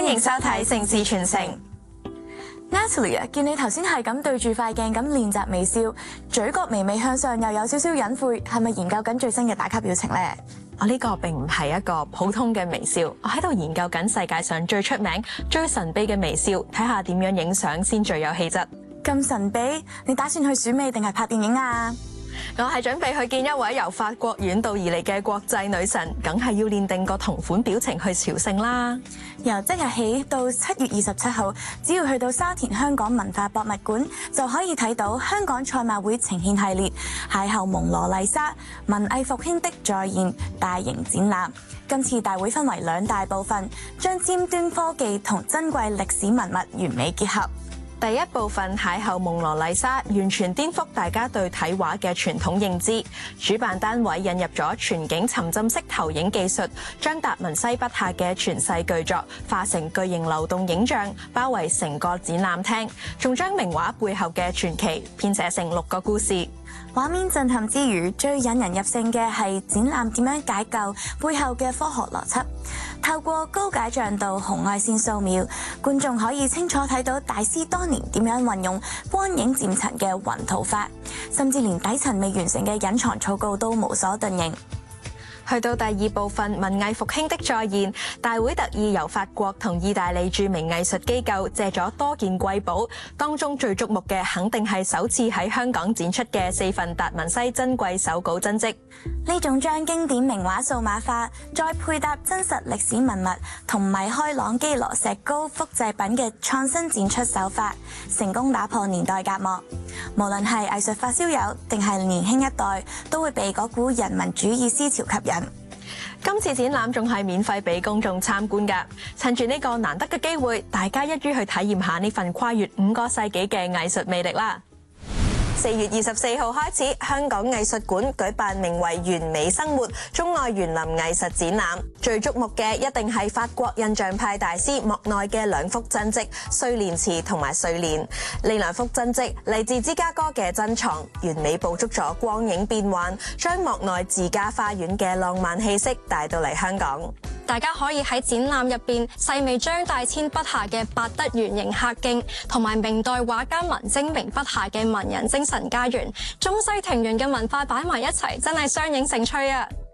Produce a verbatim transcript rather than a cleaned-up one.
迎收睇《城市傳承》。 Natalie 啊，見你頭先係咁對住塊鏡咁練習微笑，嘴角微微向上，又有少少隱晦，係咪研究緊最新嘅打卡表情呢？ 我呢個並唔係一個普通嘅微笑，我喺度研究緊世界上最出名、最神秘嘅微笑，睇下點樣影相先最有氣質。 咁神秘，你打算去選美定係拍電影啊？ 我係準備去見一位由法國遠道而嚟嘅國際女神，梗係要練定個同款表情去朝聖啦。 由即日起到七月二十七號，只要去到沙田香港文化博物館，就可以睇到香港賽馬會呈獻系列邂逅蒙羅麗莎文藝復興的再現大型展覽。今次大會分為兩大部分，將尖端科技同珍貴歷史文物完美結合。 第一部分邂逅蒙羅麗莎，完全顛覆大家對睇畫嘅傳統認知。主辦單位引入咗全景沉浸式投影技術，將達文西筆下嘅傳世巨作化成巨型流動影像，包圍成個展覽廳，仲將名畫背後嘅傳奇編寫成六個故事。 畫面震撼之餘，最引人入勝嘅係展覽點樣解構背後嘅科學邏輯。透過高解像度紅外線掃描，觀眾可以清楚睇到大師當年點樣運用光影漸層嘅暈塗法，甚至連底層未完成嘅隱藏草稿都無所遁形。 去到第二部分文藝復興的再現，大會特意由法國同意大利著名藝術機構借咗多件瑰寶，當中最矚目嘅肯定係首次喺香港展出嘅四份達文西珍貴手稿真跡。 呢種將經典名畫數碼化，再配搭真實歷史文物同米開朗基羅石膏複製品嘅創新展出手法，成功打破年代隔膜。無論係藝術發燒友定係年輕一代，都會被嗰股人民主義思潮吸引。 今次展覽仲係免費俾公眾參觀㗎，趁住呢個難得嘅機會，大家一於去體驗下呢份跨越五個世紀嘅藝術魅力啦！四月二十四號開始，香港藝術館舉辦名為《完美生活：中外園林藝術展覽》，最矚目嘅一定係法國印象派大師莫奈嘅兩幅真跡《睡蓮池》同埋《睡蓮》。呢兩幅真跡嚟自芝加哥嘅珍藏，完美捕捉咗光影變幻，將莫奈自家花園嘅浪漫氣息帶到嚟香港。 大家可以喺展覽入邊細味張大千筆下嘅百德圓形客徑，同埋明代畫家文徵明筆下嘅文人精神家園，中西庭園嘅文化擺埋一齊，真係雙影成趣啊！